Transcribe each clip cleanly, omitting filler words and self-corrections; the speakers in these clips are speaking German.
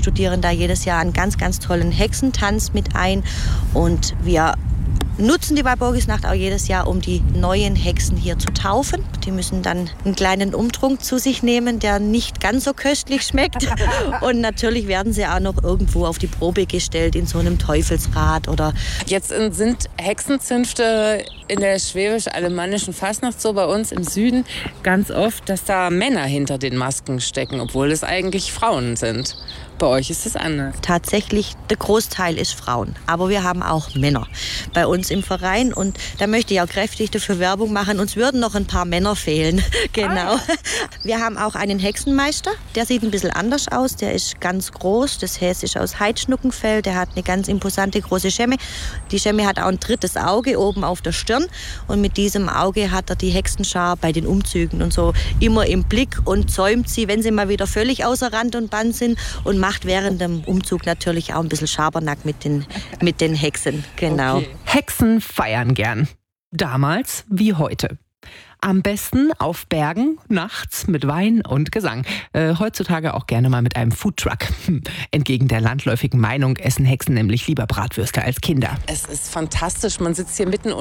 studieren da jedes Jahr einen ganz, ganz tollen Hexentanz mit ein. Und wir nutzen die Walpurgisnacht auch jedes Jahr, um die neuen Hexen hier zu taufen. Die müssen dann einen kleinen Umtrunk zu sich nehmen, der nicht ganz so köstlich schmeckt. Und natürlich werden sie auch noch irgendwo auf die Probe gestellt in so einem Teufelsrad oder. Jetzt sind Hexenzünfte in der schwäbisch-alemannischen Fastnacht so bei uns im Süden ganz oft, dass da Männer hinter den Masken stecken, obwohl es eigentlich Frauen sind. Bei euch ist es anders. Tatsächlich, der Großteil ist Frauen. Aber wir haben auch Männer bei uns im Verein. Und da möchte ich auch kräftig dafür Werbung machen. Uns würden noch ein paar Männer fehlen. Genau. Wir haben auch einen Hexenmeister. Der sieht ein bisschen anders aus. Der ist ganz groß. Das Häs ist aus Heidschnuckenfell. Der hat eine ganz imposante große Schemme. Die Schemme hat auch ein drittes Auge oben auf der Stirn. Und mit diesem Auge hat er die Hexenschar bei den Umzügen und so immer im Blick und zäumt sie, wenn sie mal wieder völlig außer Rand und Band sind, und macht während dem Umzug natürlich auch ein bisschen Schabernack mit den Hexen. Genau. Okay. Hexen feiern gern. Damals wie heute. Am besten auf Bergen, nachts mit Wein und Gesang. Heutzutage auch gerne mal mit einem Foodtruck. Entgegen der landläufigen Meinung essen Hexen nämlich lieber Bratwürste als Kinder. Es ist fantastisch. Man sitzt hier mitten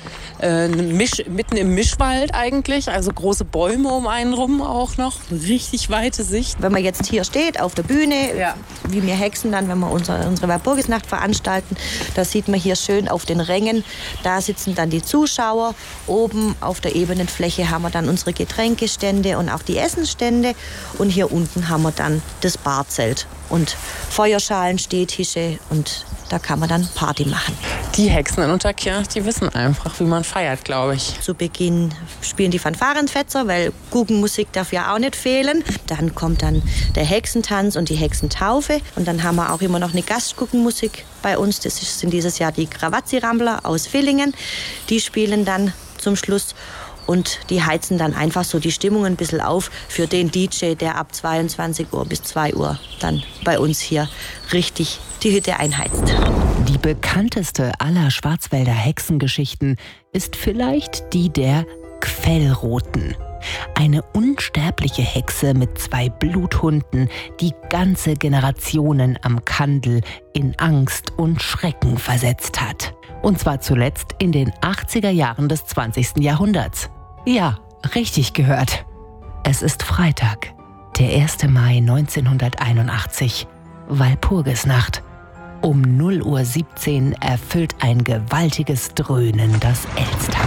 mitten im Mischwald eigentlich. Also große Bäume um einen rum auch noch. Richtig weite Sicht. Wenn man jetzt hier steht auf der Bühne, ja, wie wir Hexen dann, wenn wir unsere Walpurgisnacht veranstalten, da sieht man hier schön auf den Rängen. Da sitzen dann die Zuschauer. Oben auf der ebenen Fläche haben wir dann unsere Getränkestände und auch die Essensstände. Und hier unten haben wir dann das Barzelt und Feuerschalen, Stehtische, und da kann man dann Party machen. Die Hexen in Unterkirch, die wissen einfach, wie man feiert, glaube ich. Zu Beginn spielen die Fanfarenfetzer, weil Guggenmusik darf ja auch nicht fehlen. Dann kommt dann der Hexentanz und die Hexentaufe. Und dann haben wir auch immer noch eine Gastguggenmusik bei uns. Das sind dieses Jahr die Krawatzi-Rambler aus Villingen. Die spielen dann zum Schluss. Und die heizen dann einfach so die Stimmung ein bisschen auf für den DJ, der ab 22 Uhr bis 2 Uhr dann bei uns hier richtig die Hütte einheizt. Die bekannteste aller Schwarzwälder Hexengeschichten ist vielleicht die der Quellroten. Eine unsterbliche Hexe mit 2 Bluthunden, die ganze Generationen am Kandel in Angst und Schrecken versetzt hat. Und zwar zuletzt in den 80er Jahren des 20. Jahrhunderts. Ja, richtig gehört. Es ist Freitag, der 1. Mai 1981, Walpurgisnacht. Um 0:17 Uhr erfüllt ein gewaltiges Dröhnen das Elztal.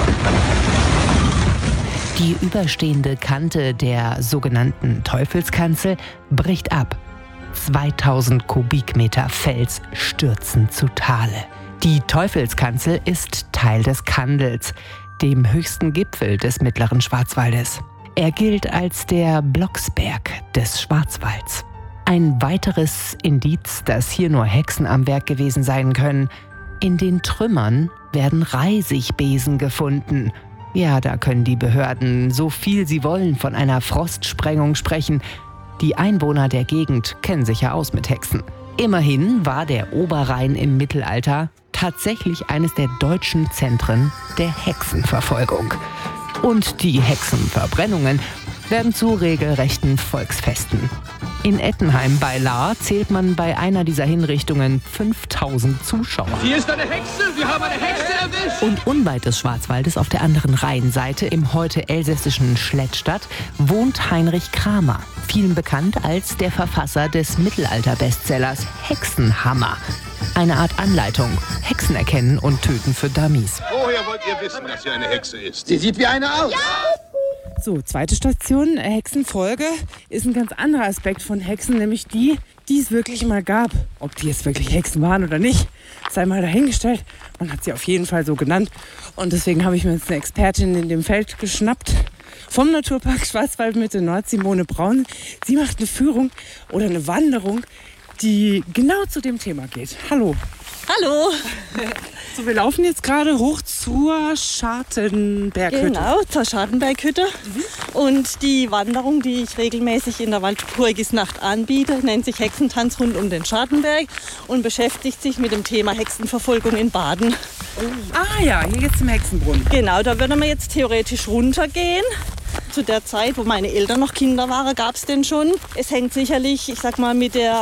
Die überstehende Kante der sogenannten Teufelskanzel bricht ab. 2000 Kubikmeter Fels stürzen zu Tale. Die Teufelskanzel ist Teil des Kandels, dem höchsten Gipfel des mittleren Schwarzwaldes. Er gilt als der Blocksberg des Schwarzwalds. Ein weiteres Indiz, dass hier nur Hexen am Werk gewesen sein können: in den Trümmern werden Reisigbesen gefunden. Ja, da können die Behörden so viel sie wollen von einer Frostsprengung sprechen. Die Einwohner der Gegend kennen sich ja aus mit Hexen. Immerhin war der Oberrhein im Mittelalter tatsächlich eines der deutschen Zentren der Hexenverfolgung. Und die Hexenverbrennungen werden zu regelrechten Volksfesten. In Ettenheim bei Lahr zählt man bei einer dieser Hinrichtungen 5000 Zuschauer. Hier ist eine Hexe, wir haben eine Hexe erwischt! Und unweit des Schwarzwaldes auf der anderen Rheinseite, im heute elsässischen Schlettstadt, wohnt Heinrich Kramer, vielen bekannt als der Verfasser des Mittelalter-Bestsellers Hexenhammer. Eine Art Anleitung, Hexen erkennen und töten für Dummies. Woher wollt ihr wissen, dass sie eine Hexe ist? Sie sieht wie eine aus! Ja! So, zweite Station, Hexenfolge, ist ein ganz anderer Aspekt von Hexen, nämlich die es wirklich mal gab. Ob die jetzt wirklich Hexen waren oder nicht, sei mal dahingestellt. Man hat sie auf jeden Fall so genannt. Und deswegen habe ich mir jetzt eine Expertin in dem Feld geschnappt. Vom Naturpark Schwarzwaldmitte Nord, Simone Braun. Sie macht eine Führung oder eine Wanderung, die genau zu dem Thema geht. Hallo. Hallo. So, wir laufen jetzt gerade hoch zur Schartenberghütte. Genau, zur Schartenberghütte. Und die Wanderung, die ich regelmäßig in der Walpurgisnacht anbiete, nennt sich Hexentanz rund um den Schartenberg und beschäftigt sich mit dem Thema Hexenverfolgung in Baden. Ah ja, hier geht's zum Hexenbrunnen. Genau, da würden wir jetzt theoretisch runtergehen. Zu der Zeit, wo meine Eltern noch Kinder waren, gab es den schon. Es hängt sicherlich, ich sag mal, mit der